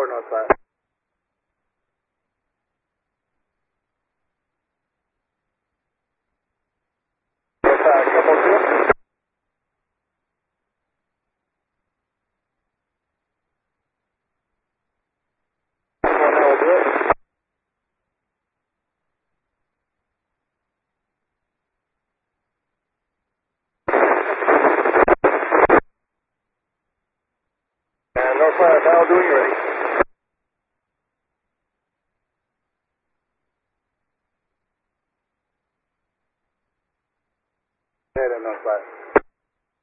north side. North side, couple two. One now will do it. And north side, now doing ready.